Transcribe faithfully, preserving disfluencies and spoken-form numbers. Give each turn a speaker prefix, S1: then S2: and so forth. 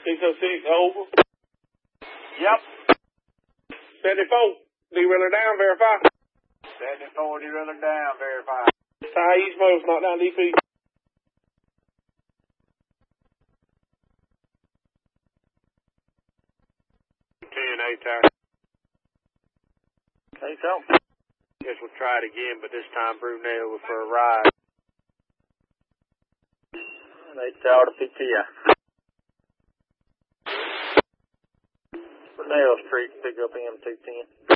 S1: six oh six, over.
S2: Yep.
S1: seventy-four, derailleur down, verify.
S2: seventy-four, derailleur down, verify.
S1: Tie east most, knock down D P.
S2: ten eight tower.
S1: Okay, so.
S2: Guess we'll try it again, but this time Brunel for a ride.
S1: eight tower to P T I. Brunel Street, pick up M two ten.